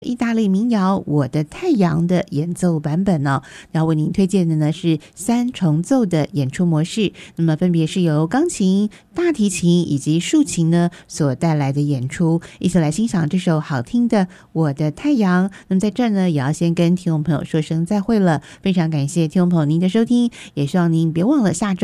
意大利民谣《我的太阳》的演奏版本呢，要为您推荐的呢是三重奏的演出模式，那么分别是由钢琴、大提琴以及竖琴呢所带来的演出，一起来欣赏这首好听的《我的太阳》。那么在这儿呢，也要先跟听众朋友说声再会了，非常感谢听众朋友您的收听，也希望您别忘了下周